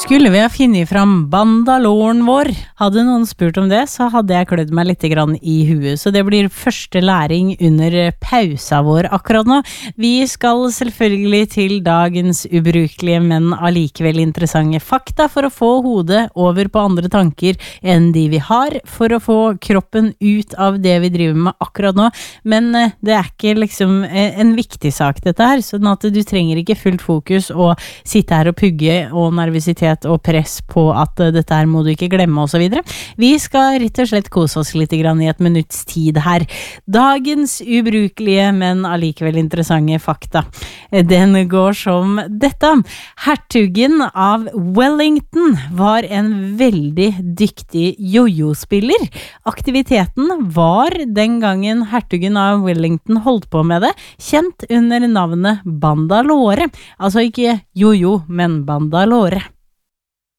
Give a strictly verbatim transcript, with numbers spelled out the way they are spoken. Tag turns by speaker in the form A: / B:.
A: Skulle vi ha finnet fram bandaloren vår? Hadde noen spurt om det, så hadde jeg klødd meg litt grann i huet. Så det blir første læring under pausa vår akkurat nå. Vi skal selvfølgelig til dagens ubrukelige, men allikevel interessante fakta for å få hodet over på andre tanker enn de vi har, for å få kroppen ut av det vi driver med akkurat nå. Men det er ikke liksom en viktig sak dette her, sånn at du trenger ikke fullt fokus og sitte her og pugge og nervøsitet og press på at uh, dette her må du ikke glemme og så videre. Vi skal rett og slett kose oss litt grann i et minutts tid her. Dagens ubrukelige, men allikevel interessante fakta. Den går som dette. Hertugen av Wellington var en veldig dyktig jojo-spiller. Aktiviteten var den gangen hertugen av Wellington holdt på med det, kjent under navnet bandalore. Altså ikke jojo, men bandalore.